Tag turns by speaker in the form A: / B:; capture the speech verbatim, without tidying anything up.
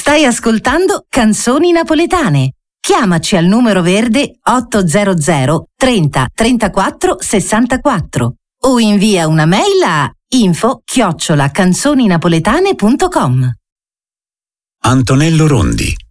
A: Stai ascoltando Canzoni Napoletane. Chiamaci al numero verde ottocento trenta trentaquattro sessantaquattro o invia una mail a info chiocciola canzoninapoletane punto com.
B: Antonello Rondi,